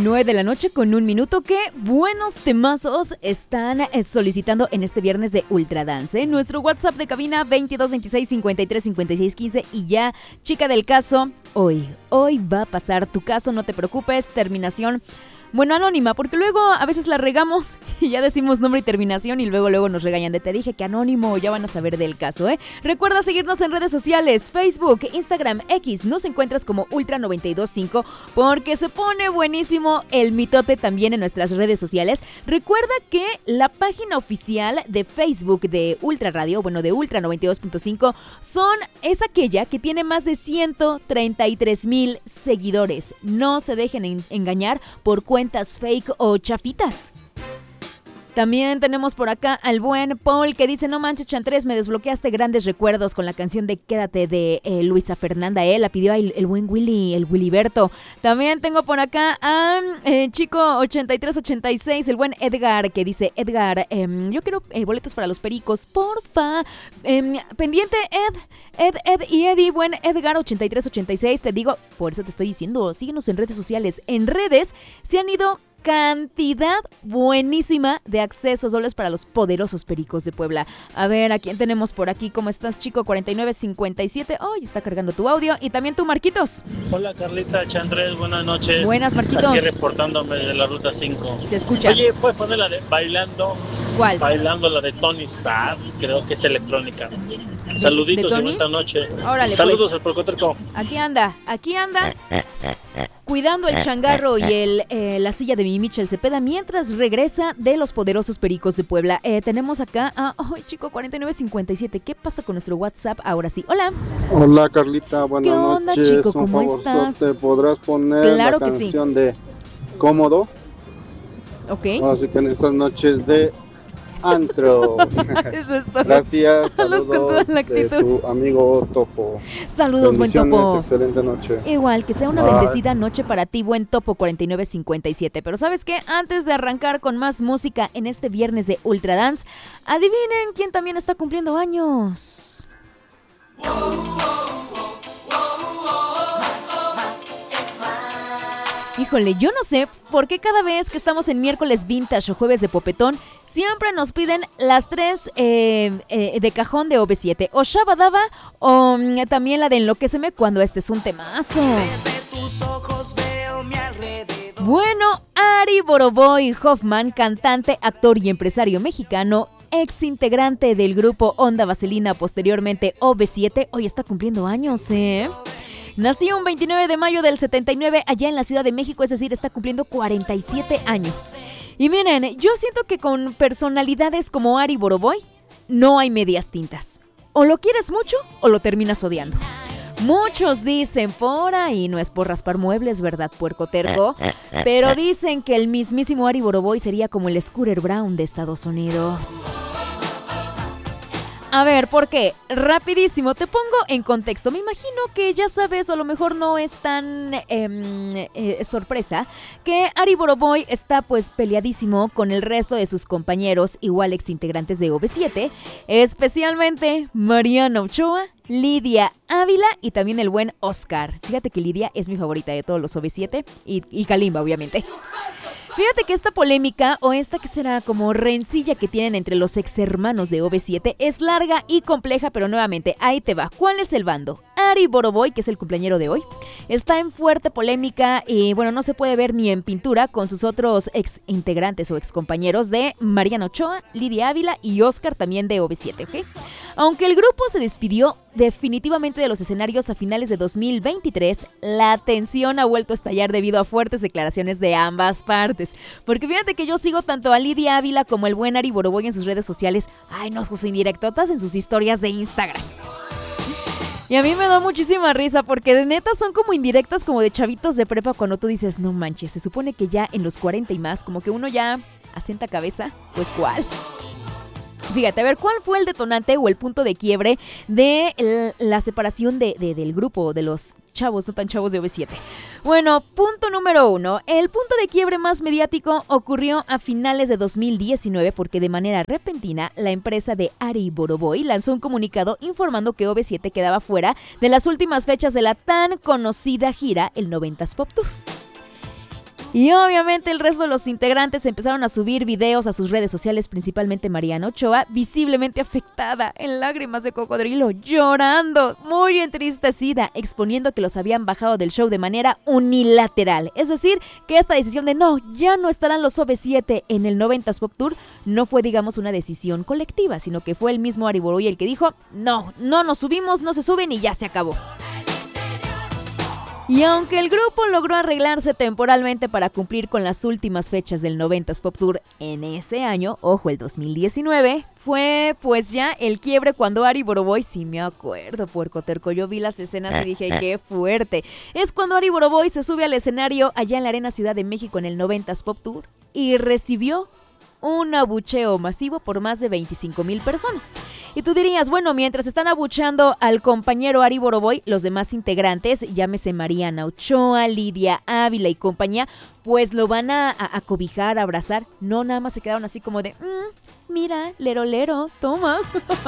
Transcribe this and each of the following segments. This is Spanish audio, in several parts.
9:01 ¿Qué buenos temazos están solicitando en este viernes de Ultradance? Nuestro WhatsApp de cabina 2226-535615 y ya, chica del caso, hoy va a pasar tu caso, no te preocupes, terminación... Bueno, anónima, porque luego a veces la regamos y ya decimos nombre y terminación y luego nos regañan de te dije que anónimo, ya van a saber del caso, ¿eh? Recuerda seguirnos en redes sociales, Facebook, Instagram, X, nos encuentras como Ultra925 porque se pone buenísimo el mitote también en nuestras redes sociales. Recuerda que la página oficial de Facebook de Ultra Radio, bueno, de Ultra 92.5, es aquella que tiene más de 133,000 seguidores. No se dejen engañar por cuentas fake o chafitas. También tenemos por acá al buen Paul que dice, no manches Chantres, me desbloqueaste grandes recuerdos con la canción de Quédate de Luisa Fernanda, la pidió el buen Willy, el Willyberto. También tengo por acá a Chico 8386, el buen Edgar que dice, Edgar, yo quiero boletos para los pericos, porfa. Pendiente Ed y Eddie, buen Edgar 8386, te digo, por eso te estoy diciendo, síguenos en redes sociales. En redes se han ido cantidad buenísima de accesos dobles para los poderosos pericos de Puebla. A ver, ¿a quién tenemos por aquí? ¿Cómo estás, chico? 4957. Oh, está cargando tu audio. Y también tú, Marquitos. Hola, Carlita, Chandrés, buenas noches. Buenas, Marquitos. Aquí reportándome de la Ruta 5. Se escucha. Oye, ¿puedes poner la de Bailando? ¿Cuál? Bailando, la de Tony Stark. Creo que es electrónica. Saluditos y buena noche. Órale, saludos pues. Al Porcoterco. Aquí anda. Cuidando el changarro y la silla de mi Michel Cepeda mientras regresa de los poderosos pericos de Puebla. Tenemos acá a chico 4957. ¿Qué pasa con nuestro WhatsApp? Ahora sí. Hola. Hola, Carlita, buenas noches. ¿Qué onda, chico? ¿Cómo estás? ¿Te podrás poner claro la que canción sí. de Cómodo? Ok. Así que en esas noches de antro. Eso es todo. Gracias, Saludos con toda la de actitud. tu amigo Topo. Saludos, buen Topo. Excelente noche. Igual, que sea una bendecida noche para ti, buen Topo 4957. Pero ¿sabes qué? Antes de arrancar con más música en este viernes de Ultradance, adivinen quién también está cumpliendo años. Híjole, yo no sé por qué cada vez que estamos en miércoles vintage o jueves de popetón, siempre nos piden las tres de cajón de OV7, o Shabadaba o también la de Enloquéceme cuando este es un temazo. Bueno, Ari Boroboy Hoffman, cantante, actor y empresario mexicano, ex integrante del grupo Onda Vaselina, posteriormente OV7, hoy está cumpliendo años, Nació un 29 de mayo del 79 allá en la Ciudad de México, es decir, está cumpliendo 47 años. Y miren, yo siento que con personalidades como Ari Boroboy no hay medias tintas. O lo quieres mucho o lo terminas odiando. Muchos dicen por ahí, no es por raspar muebles, ¿verdad, puerco terco? Pero dicen que el mismísimo Ari Boroboy sería como el Scooter Brown de Estados Unidos. A ver, ¿por qué? Rapidísimo, te pongo en contexto. Me imagino que ya sabes, o a lo mejor no es tan sorpresa, que Ari Boroboy está pues peleadísimo con el resto de sus compañeros, igual ex integrantes de OV7, especialmente Mariana Ochoa, Lidia Ávila y también el buen Oscar. Fíjate que Lidia es mi favorita de todos los OV7 y Kalimba, obviamente. Fíjate que esta polémica, o esta que será como rencilla que tienen entre los ex hermanos de OV7, es larga y compleja, pero nuevamente, ahí te va. ¿Cuál es el bando? Ari Boroboy, que es el cumpleañero de hoy, está en fuerte polémica y bueno, no se puede ver ni en pintura con sus otros ex integrantes o ex compañeros de Mariana Ochoa, Lidia Ávila y Oscar también de OV7, ¿ok? Aunque el grupo se despidió definitivamente de los escenarios a finales de 2023, la tensión ha vuelto a estallar debido a fuertes declaraciones de ambas partes. Porque fíjate que yo sigo tanto a Lidia Ávila como el buen Ari Boroboy en sus redes sociales. Ay, no, sus indirectotas en sus historias de Instagram. Y a mí me da muchísima risa porque de neta son como indirectas como de chavitos de prepa cuando tú dices, no manches, se supone que ya en los 40 y más, como que uno ya asienta cabeza, pues ¿cuál? Fíjate, a ver, ¿cuál fue el detonante o el punto de quiebre de la separación del grupo, de los chavos, no tan chavos de OV7? Bueno, punto número 1. El punto de quiebre más mediático ocurrió a finales de 2019 porque de manera repentina la empresa de Ari Boroboy lanzó un comunicado informando que OV7 quedaba fuera de las últimas fechas de la tan conocida gira, el 90s Pop Tour. Y obviamente el resto de los integrantes empezaron a subir videos a sus redes sociales, principalmente Mariana Ochoa, visiblemente afectada, en lágrimas de cocodrilo, llorando, muy entristecida, exponiendo que los habían bajado del show de manera unilateral. Es decir, que esta decisión de ya no estarán los OV7 en el 90s Pop Tour, no fue, digamos, una decisión colectiva, sino que fue el mismo Ari Boroboy el que dijo, no nos subimos, no se suben y ya se acabó. Y aunque el grupo logró arreglarse temporalmente para cumplir con las últimas fechas del 90s Pop Tour en ese año, ojo, el 2019, fue pues ya el quiebre cuando Ari Boroboy, sí me acuerdo, puercoterco, yo vi las escenas y dije, qué fuerte. Es cuando Ari Boroboy se sube al escenario allá en la Arena Ciudad de México en el 90s Pop Tour y recibió un abucheo masivo por más de 25,000 personas. Y tú dirías, bueno, mientras están abucheando al compañero Ari Boroboy, los demás integrantes, llámese Mariana Ochoa, Lidia Ávila y compañía, pues lo van a cobijar, a abrazar. No, nada más se quedaron así como de, mira, lero, lero, toma.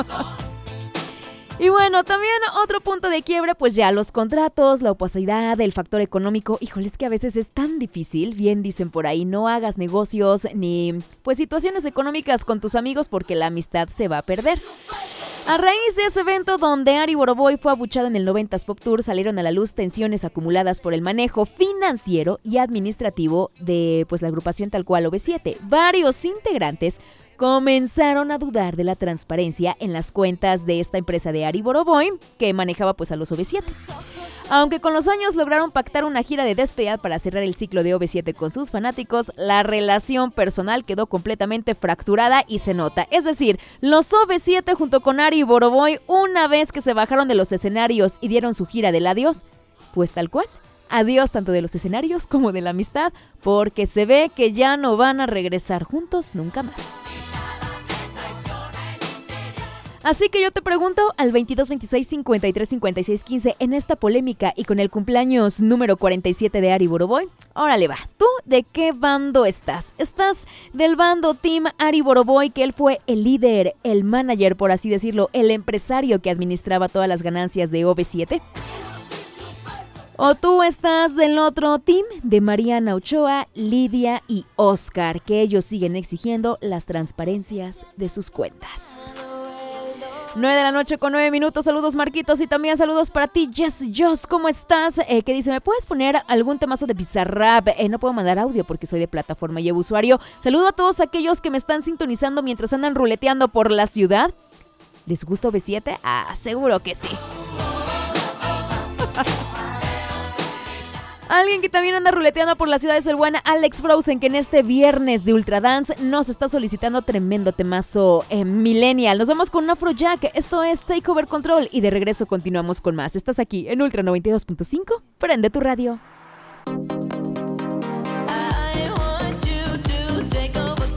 Y bueno, también otro punto de quiebre, pues ya los contratos, la opacidad, el factor económico. Híjole, es que a veces es tan difícil, bien dicen por ahí, no hagas negocios ni pues situaciones económicas con tus amigos porque la amistad se va a perder. A raíz de ese evento donde Ari Boroboy fue abuchado en el 90s Pop Tour, salieron a la luz tensiones acumuladas por el manejo financiero y administrativo de pues la agrupación tal cual OV7. Varios integrantes comenzaron a dudar de la transparencia en las cuentas de esta empresa de Ari Boroboy, que manejaba pues a los OV7. Aunque con los años lograron pactar una gira de despedida para cerrar el ciclo de OV7 con sus fanáticos, la relación personal quedó completamente fracturada y se nota. Es decir, los OV7 junto con Ari Boroboy, una vez que se bajaron de los escenarios y dieron su gira del adiós, pues tal cual. Adiós tanto de los escenarios como de la amistad, porque se ve que ya no van a regresar juntos nunca más. Así que yo te pregunto al 22 26 53 56 15 en esta polémica y con el cumpleaños número 47 de Ari Boroboy. Órale va, ¿tú de qué bando estás? ¿Estás del bando Team Ari Boroboy, que él fue el líder, el manager, por así decirlo, el empresario que administraba todas las ganancias de OV7? ¿O tú estás del otro team de Mariana Ochoa, Lidia y Oscar, que ellos siguen exigiendo las transparencias de sus cuentas? 9 de la noche con 9 minutos, saludos Marquitos y también saludos para ti Jess Joss, ¿cómo estás? Que dice, ¿me puedes poner algún temazo de Bizarrap? No puedo mandar audio porque soy de plataforma y usuario. Saludo a todos aquellos que me están sintonizando mientras andan ruleteando por la ciudad. ¿Les gusta OV7? Ah, seguro que sí. Alguien que también anda ruleteando por la ciudad es el buen Alex Frozen, que en este viernes de Ultradance nos está solicitando tremendo temazo millennial. Nos vamos con un Afrojack, esto es Takeover Control y de regreso continuamos con más. Estás aquí en Ultra 92.5, prende tu radio.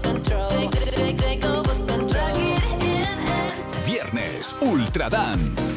Viernes Ultradance.